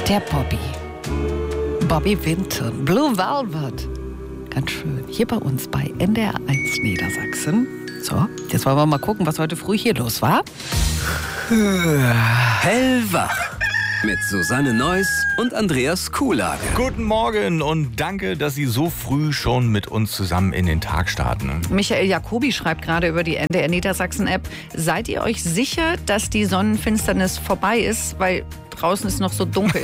Der Bobby Vinton, Blue Velvet. Ganz schön. Hier bei uns bei NDR 1 Niedersachsen. So, jetzt wollen wir mal gucken, was heute früh hier los war. Hellwach mit Susanne Neuss und Andreas Kuhlage. Guten Morgen und danke, dass Sie so früh schon mit uns zusammen in den Tag starten. Michael Jacobi schreibt gerade über die NDR Niedersachsen-App. Seid ihr euch sicher, dass die Sonnenfinsternis vorbei ist? Weil draußen ist noch so dunkel.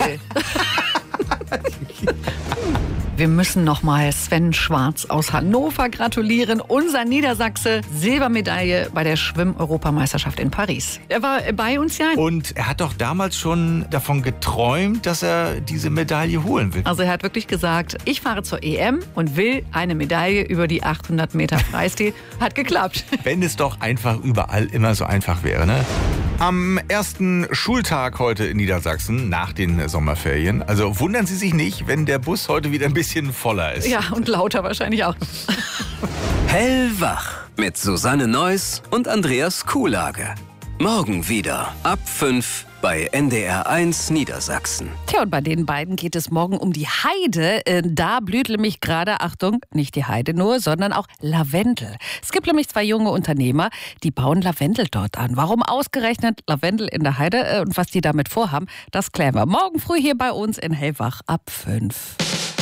Wir müssen nochmal Sven Schwarz aus Hannover gratulieren. Unser Niedersachse, Silbermedaille bei der Schwimm-Europameisterschaft in Paris. Er war bei uns ja. Und er hat doch damals schon davon geträumt, dass er diese Medaille holen will. Also er hat wirklich gesagt, ich fahre zur EM und will eine Medaille über die 800 Meter Freistil. Hat geklappt. Wenn es doch einfach überall immer so einfach wäre, ne? Am ersten Schultag heute in Niedersachsen, nach den Sommerferien. Also wundern Sie sich nicht, wenn der Bus heute wieder ein bisschen voller ist. Ja, und lauter wahrscheinlich auch. Hellwach mit Susanne Neuss und Andreas Kuhlage. Morgen wieder ab 5 bei NDR 1 Niedersachsen. Tja, und bei den beiden geht es morgen um die Heide. Da blüht nämlich gerade, Achtung, nicht die Heide nur, sondern auch Lavendel. Es gibt nämlich 2 junge Unternehmer, die bauen Lavendel dort an. Warum ausgerechnet Lavendel in der Heide und was die damit vorhaben, das klären wir morgen früh hier bei uns in Hellwach ab 5.